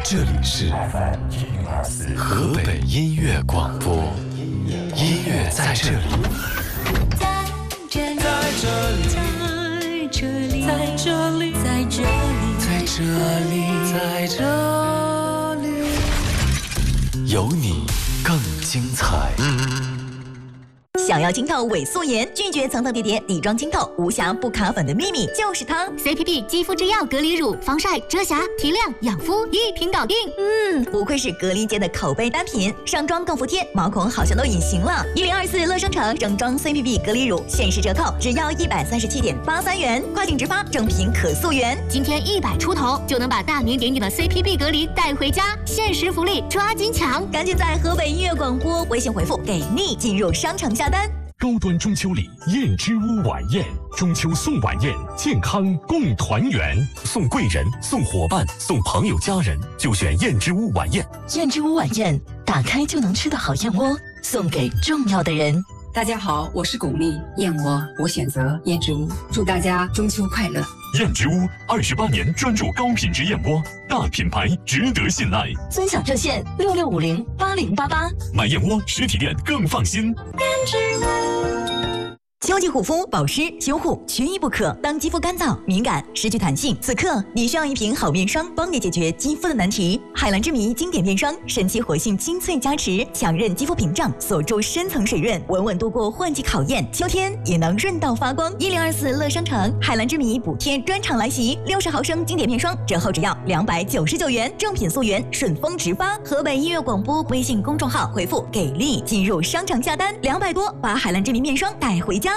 这里是河北音乐广播，音乐在这里， 在这里，在这里，在这里，在这里，在这里，在这里， 有你更精彩。 想要清透伪素颜，拒绝层层叠叠底妆清透，无瑕不卡粉的秘密就是它 CPP 肌肤之钥隔离乳，防晒、遮瑕、提亮、养肤一瓶搞定。 不愧是隔离界的口碑单品，上妆更服帖，毛孔好像都隐形了。1024乐生城整装 CPP 隔离乳限时折扣，只要137.83元，跨境直发，正品可溯源。 今天100出头就能把大名鼎鼎的 CPP 隔离带回家，限时福利抓紧抢！ 赶紧在河北音乐广播微信回复给力进入商城下单。 高端中秋礼燕之屋晚宴，中秋送晚宴，健康共团圆，送贵人，送伙伴，送朋友家人，就选燕之屋晚宴。 燕之屋晚宴，打开就能吃的好燕窝，送给重要的人。 大家好，我是巩俐，燕窝我选择燕之屋，祝大家中秋快乐。 燕之屋28年专注高品质燕窝，大品牌值得信赖。 尊享热线66508088， 买燕窝实体店更放心。 燕之屋。秋季护肤保湿修护缺一不可。当肌肤干燥敏感失去弹性，此刻你需要一瓶好面霜，帮你解决肌肤的难题。海蓝之谜经典面霜，神奇活性精粹加持，强韧肌肤屏障，锁住深层水润，稳稳度过换季考验，秋天也能润到发光。1024乐商城海蓝之谜补贴专场来袭，60毫升经典面霜折后只要299元，正品溯源，顺丰直发。河北音乐广播微信公众号回复给力进入商场下单，200多把海蓝之谜面霜带回家。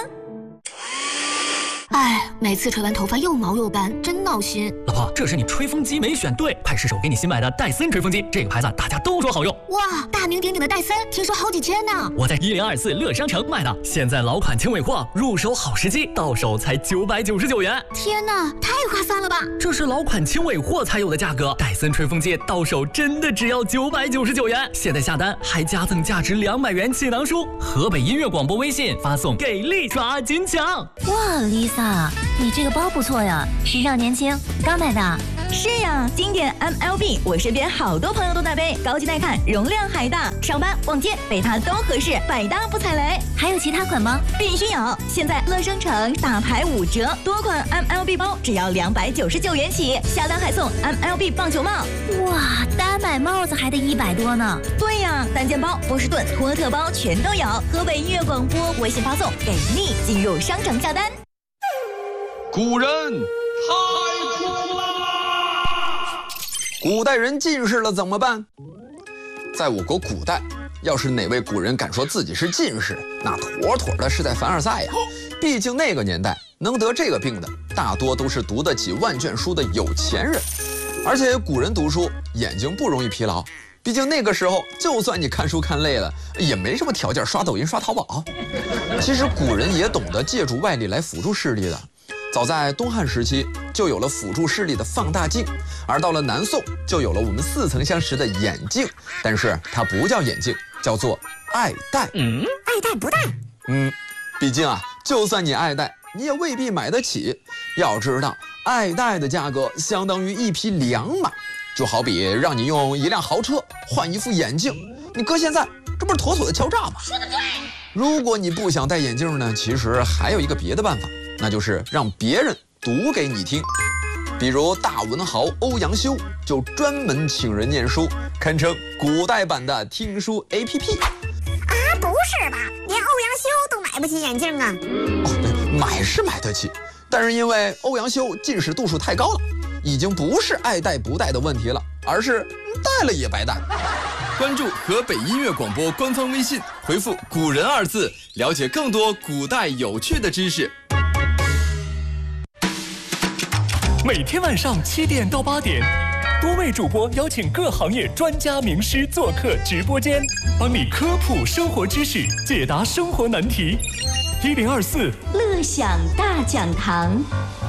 哎，每次吹完头发又毛又斑，真闹心。 老婆，这是你吹风机没选对，派试手给你新买的戴森吹风机，这个牌子大家都说好用。 哇，大名鼎鼎的戴森，听说好几千呢。 我在1024乐商城买的，现在老款轻尾货，入手好时机，到手才999元。 天哪，太划算了吧！ 这是老款轻尾货才有的价格，戴森吹风机到手真的只要999元。现在下单还加赠价值200元气囊书。河北音乐广播微信发送给力抓紧抢。 哇，Lisa，你这个包不错呀，时尚年轻，刚买的。 是呀，经典 MLB， 我身边好多朋友都在背，高级耐看，容量还大，上班逛街背它都合适，百搭不踩雷。 还有其他款吗？ 必须有！现在乐生城大牌5折，多款 MLB 包只要299元起，下单还送 MLB 棒球帽。 哇，单买帽子还得100多呢。 对呀，单肩包、波士顿、托特包全都有。河北音乐广播微信发送给力进入商城下单。 古人太苦啦！古代人近视了怎么办？在我国古代，要是哪位古人敢说自己是近视，那妥妥的是在凡尔赛呀。毕竟那个年代能得这个病的，大多都是读得起万卷书的有钱人。而且古人读书眼睛不容易疲劳，毕竟那个时候就算你看书看累了，也没什么条件刷抖音刷淘宝。其实古人也懂得借助外力来辅助视力的。早在东汉时期就有了辅助视力的放大镜，而到了南宋就有了我们似曾相识的眼镜，但是它不叫眼镜，叫做爱戴。 爱戴不戴？ 毕竟啊，就算你爱戴，你也未必买得起。要知道，爱戴的价格相当于一匹良马，就好比让你用一辆豪车换一副眼镜，你搁现在这不是妥妥的敲诈吗？说得对。如果你不想戴眼镜呢，其实还有一个别的办法，那就是让别人读给你听。比如大文豪欧阳修就专门请人念书，堪称古代版的听书 APP。 不是吧？连欧阳修都买不起眼镜啊？ 对，买是买得起，但是因为欧阳修近视度数太高了，已经不是爱戴不戴的问题了，而是戴了也白戴。 关注河北音乐广播官方微信，回复“古人”2字，了解更多古代有趣的知识。 每天晚上7点到8点，多位主播邀请各行业专家名师做客直播间，帮你科普生活知识，解答生活难题。1024 乐享大讲堂。